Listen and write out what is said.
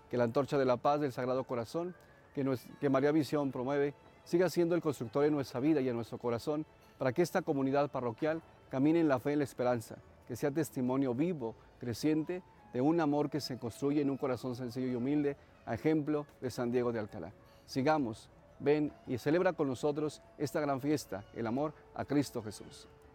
Que la antorcha de la paz del Sagrado Corazón, que María Visión promueve, siga siendo el constructor de nuestra vida y en nuestro corazón, para que esta comunidad parroquial camine en la fe y la esperanza, que sea testimonio vivo, creciente, de un amor que se construye en un corazón sencillo y humilde, a ejemplo de San Diego de Alcalá. Sigamos, ven y celebra con nosotros esta gran fiesta, el amor a Cristo Jesús.